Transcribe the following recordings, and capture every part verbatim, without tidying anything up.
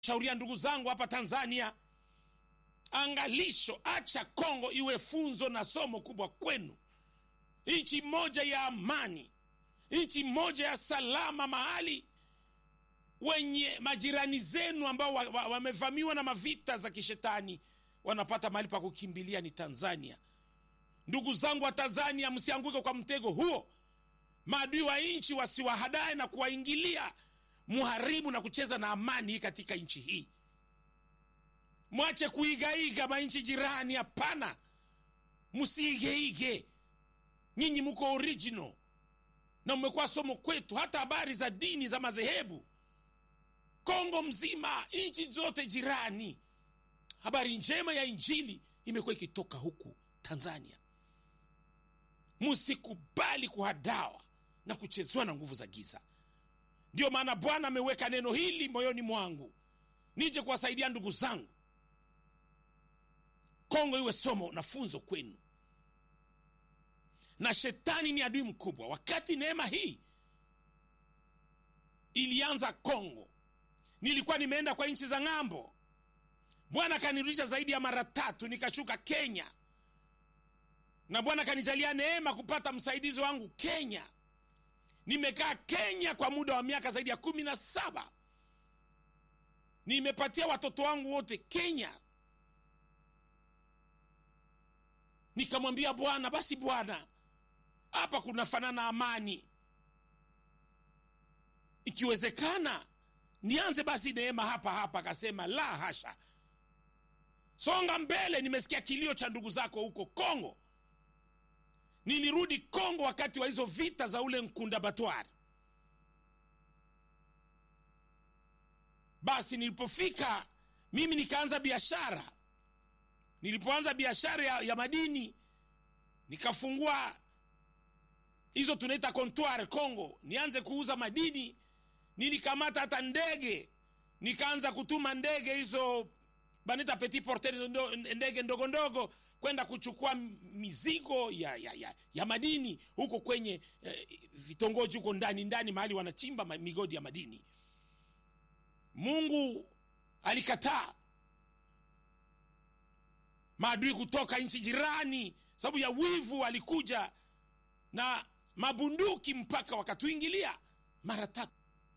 Shauria ndugu zangu hapa Tanzania, angalisho, acha Kongo iwe funzo na somo kubwa kwenu. Nchi moja ya amani, nchi moja ya salama, mahali wenye majirani zenu ambao wamevamiwa wa, wa na mavita za kishetani wanapata mahali pa kukimbilia ni Tanzania. Ndugu zangu wa Tanzania, msianguke kwa mtego huo. Maadui wa nchi wasiwahadae na kuwaingilia, muharibu na kucheza na amani katika nchi hii. Mwache kuigaiga manchi jirani, hapana. Msiigeige. Nyinyi mko original na mmekuwa somo kwetu. Hata habari za dini za madhehebu Kongo mzima, nchi zote jirani, habari njema ya injili imekuwa ikitoka huku Tanzania. Msikubali kuhadawa na kuchezwa na nguvu za giza. Ndio maana Bwana ameweka neno hili moyoni mwangu, nije kuwasaidia ndugu zangu. Kongo iwe somo na funzo kwenu. Na shetani ni adui mkubwa. Wakati neema hii ilianza Kongo, nilikuwa nimeenda kwa nchi za ng'ambo. Bwana kanirudisha zaidi ya mara tatu, nikashuka Kenya. Na Bwana kanijalia neema kupata msaidizi wangu Kenya. Nimekaa Kenya kwa muda wa miaka zaidi ya kumi na saba. Nimepatia watoto wangu wote Kenya. Nikamwambia Bwana, basi Bwana, hapa kunafanana amani. Ikiwezekana nianze basi neema hapa hapa. Akasema la hasha, songa mbele. Nimesikia kilio cha ndugu zako huko Kongo. Nilirudi Kongo wakati wa hizo vita za ule Nkunda Batwari. Basi nilipofika mimi nikaanza biashara. Nilipoanza biashara ya, ya madini, nikafungua hizo tunaita comptoir Kongo, nianze kuuza madini. Nilikamata hata ndege, nikaanza kutuma ndege hizo banita petit porteur, ndege ndogo ndogo kwenda kuchukua mizigo ya, ya, ya, ya madini huko kwenye eh, vitongoji huko ndani ndani mahali wanachimba migodi ya madini. Mungu alikataa. Maadui kutoka nchi jirani, sababu ya wivu, walikuja na mabunduki mpaka wakatuingilia mara tatu.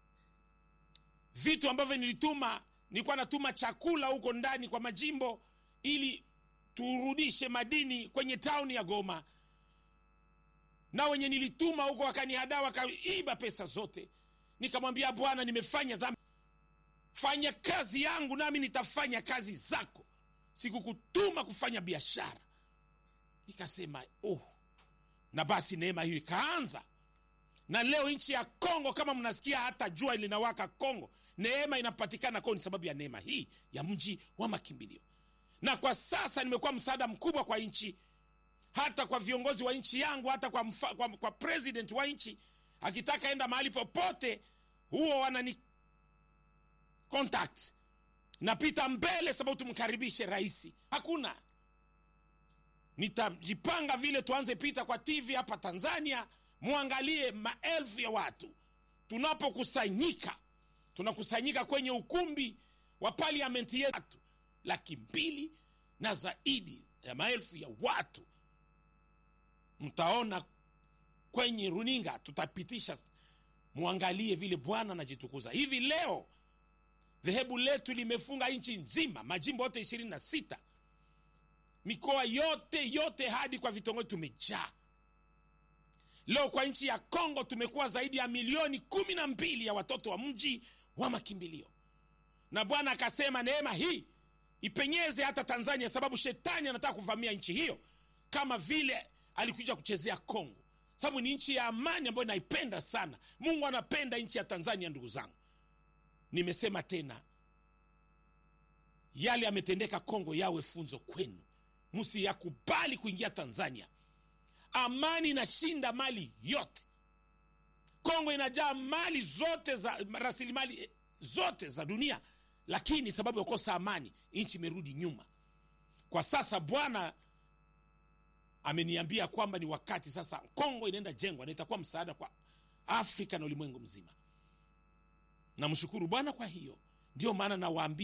Vitu ambavyo nilituma, nilikuwa natuma chakula huko ndani kwa majimbo ili turudishe madini kwenye town ya Goma. Na wenye nilituma huko wakanihadaa, wakaiba pesa zote. Nikamwambia Bwana, nimefanya dhambi. Fanya kazi yangu nami nitafanya kazi zako. Sikukutuma kufanya biashara. Nikasema oh. Na basi neema hiyo ikaanza. Na leo nchi ya Kongo, kama mnasikia hata jua linawaka Kongo, neema inapatikana kwa sababu ya neema hii ya mji wa makimbilio. Na kwa sasa nimekuwa msaada mkubwa kwa nchi, hata kwa viongozi wa nchi yangu, hata kwa, mfa, kwa, kwa president wa nchi. Akitaka enda mahali popote, huo wanani contact, napita mbele sababu tumkaribishe rais. Hakuna, nitajipanga vile tuanze pita kwa T V hapa Tanzania, muangalie maelfu ya watu. Tunapokusanyika, tunakusanyika kwenye ukumbi wa parliament yetu, laki mbili na zaidi ya maelfu ya watu. Mtaona kwenye runinga, tutapitisha, muangalie vile Bwana anajitukuza. Hivi leo dhehebu letu limefunga nchi nzima, majimbo yote ishirini na sita, mikoa yote yote hadi kwa vitongoji tumejaa. Leo kwa nchi ya Kongo tumekuwa zaidi ya milioni kumi na mbili ya watoto wa mji wa makimbilio. Na Bwana akasema neema hii ipenyeze hata Tanzania, sababu shetani anataka kuvamia nchi hiyo kama vile alikuja kuchezea Kongo. Sababu ni nchi ya amani ambayo naipenda sana. Mungu anapenda nchi ya Tanzania ndugu zangu. Nimesema tena, yale yametendeka Kongo yawe funzo kwenu. Msiyakubali kuingia Tanzania. Amani inashinda mali yote. Kongo inajaa mali zote za rasilimali zote za dunia, lakini sababu ya kukosa amani nchi imerudi nyuma. Kwa sasa Bwana ameniambia kwamba ni wakati sasa Kongo inaenda jengwa na itakuwa msaada kwa Afrika na ulimwengu mzima. Namshukuru Bwana kwa hiyo. Ndio maana nawaambia